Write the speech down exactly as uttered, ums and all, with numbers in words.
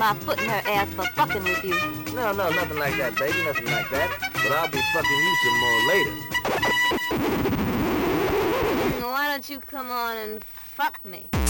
by footing her ass for fucking with you. No, no, nothing like that, baby, nothing like that. But I'll be fucking you some more later. Why don't you come on and fuck me?